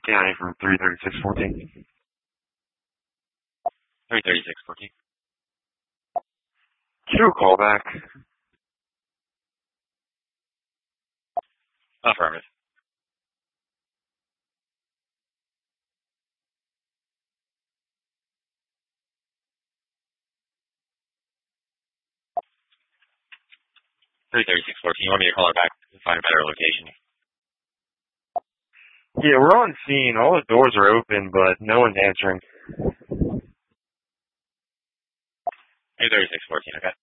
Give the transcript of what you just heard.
County from 33614. 33614. Q call back. Affirmative. You want me to call her back to find a better location? Yeah, we're on scene. All the doors are open, but no one's answering. 33614, okay.